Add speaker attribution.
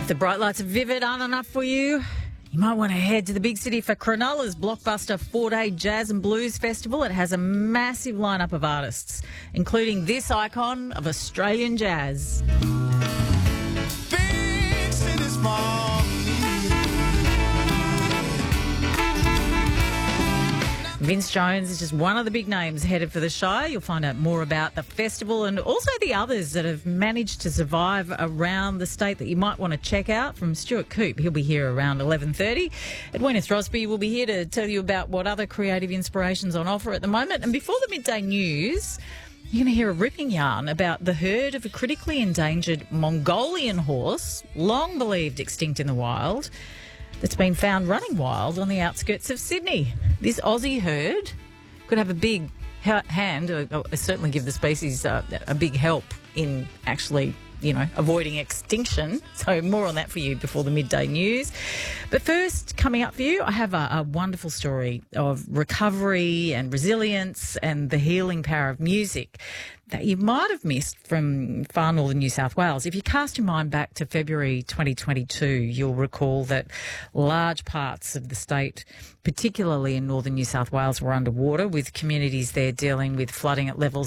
Speaker 1: the bright lights of Vivid aren't enough for you, you might want to head to the big city for Cronulla's blockbuster 4-day Jazz and Blues Festival. It has a massive lineup of artists, including this icon of Australian jazz.
Speaker 2: Big city, small.
Speaker 1: Vince Jones is just one of the big names headed for the Shire. You'll find out more about the festival and also the others that have managed to survive around the state that you might want to check out from Stuart Coop. He'll be here around 11:30. Edwina Throsby will be here to tell you about what other creative inspirations on offer at the moment. And before the midday news, you're going to hear a ripping yarn about the herd of a critically endangered Mongolian horse, long believed extinct in the wild, that's been found running wild on the outskirts of Sydney. This Aussie herd could have a big hand, or certainly give the species a big help in actually, avoiding extinction. So more on that for you before the midday news. But first, coming up for you, I have a wonderful story of recovery and resilience and the healing power of music that you might have missed from far northern New South Wales. If you cast your mind back to February 2022, you'll recall that large parts of the state, particularly in northern New South Wales, were underwater, with communities there dealing with flooding at levels